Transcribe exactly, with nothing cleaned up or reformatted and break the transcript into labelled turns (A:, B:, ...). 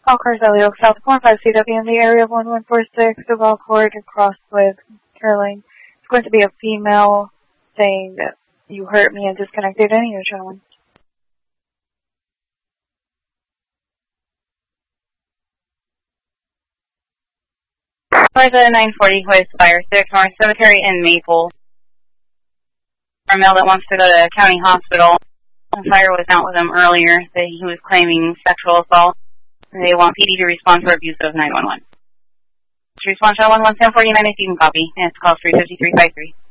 A: All cars L E O South one five C W in the area of one one four six, Duval Court, across with Caroline. It's going to be a female saying that you hurt me and disconnected any of your channel.
B: Plaza nine forty West Fire six, North Cemetery in Maple. A male that wants to go to County Hospital. The fire was out with him earlier. That he was claiming sexual assault. And they want P D to respond for abuse of nine one one. To respond to one one ten forty-nine if you can copy. And it's call three five three five three.